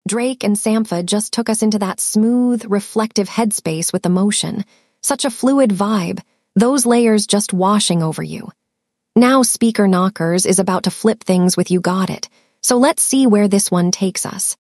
Drake and Sampha just took us into that smooth, reflective headspace with the motion. Such a fluid vibe, those layers just washing over you. Now Speaker Knockers is about to flip things with You Got It, so let's see where this one takes us.